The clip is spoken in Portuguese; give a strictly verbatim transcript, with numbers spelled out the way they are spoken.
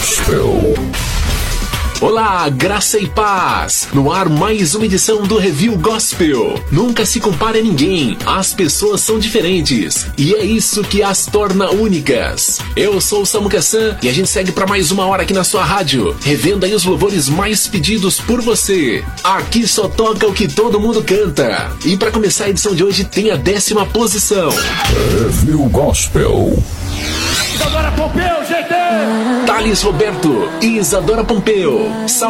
Gospel. Olá, graça e paz! No ar mais uma edição do Review Gospel. Nunca se compara a ninguém, as pessoas são diferentes e é isso que as torna únicas. Eu sou o Samu Kassan e a gente segue para mais uma hora aqui na sua rádio, revendo aí os louvores mais pedidos por você. Aqui só toca o que todo mundo canta. E para começar a edição de hoje tem a décima posição. Review Gospel. Isadora Pompeu, G T! Thales Roberto e Isadora Pompeu.